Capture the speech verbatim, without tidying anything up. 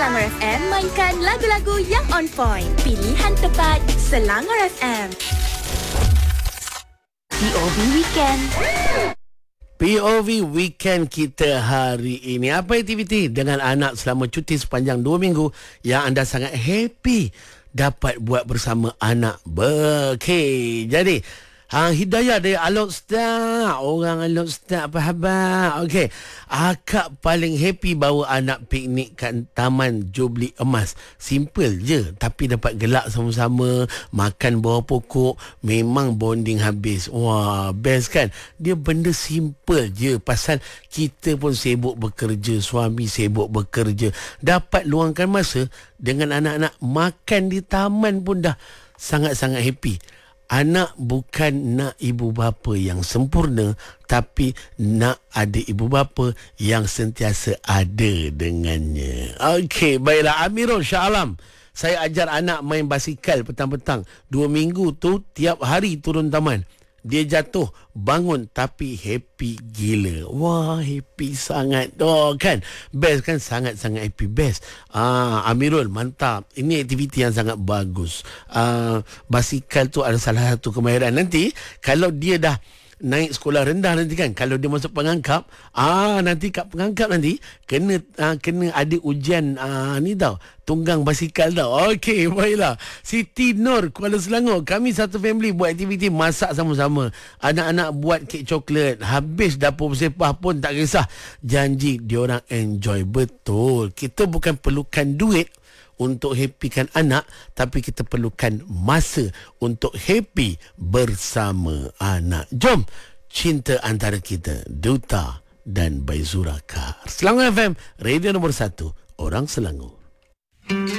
Selangor F M mainkan lagu-lagu yang on point. Pilihan tepat Selangor F M. P O V Weekend. P O V Weekend kita hari ini. Apa aktiviti dengan anak selama cuti sepanjang dua minggu yang anda sangat happy dapat buat bersama anak? Okey, jadi ha, hidayah dari Alok Star. Orang Alok Star, apa khabar? Okey, akak paling happy bawa anak piknik kat Taman Jubli Emas. Simple je, tapi dapat gelak sama-sama, makan bawah pokok, memang bonding habis. Wah, best kan? Dia benda simple je, pasal kita pun sibuk bekerja, suami sibuk bekerja. Dapat luangkan masa dengan anak-anak, makan di taman pun dah sangat-sangat happy. Anak bukan nak ibu bapa yang sempurna, tapi nak ada ibu bapa yang sentiasa ada dengannya. Okey, baiklah Amirul Shah Alam. Saya ajar anak main basikal petang-petang. Dua minggu tu tiap hari turun taman. Dia jatuh, bangun, tapi happy gila. Wah, happy sangat. Oh, kan? Best kan? Sangat-sangat happy. Best. Ah, Amirul, mantap. Ini aktiviti yang sangat bagus. Ah, basikal tu ada salah satu kemahiran. Nanti, kalau dia dah naik sekolah rendah nanti kan, kalau dia masuk pengangkap, ah nanti kat pengangkap nanti kena ah, kena ada ujian ah, ni tau, tunggang basikal tau. Okey, baiklah. Siti Nur, Kuala Selangor, kami satu family buat aktiviti masak sama-sama. Anak-anak buat kek coklat, habis dapur bersepah pun tak kisah. Janji diorang enjoy betul. Kita bukan perlukan duit untuk happykan anak, tapi kita perlukan masa untuk happy bersama anak. Jom, cinta antara kita, Duta dan Baizura Kar. Selangor F M, radio nombor satu, orang Selangor.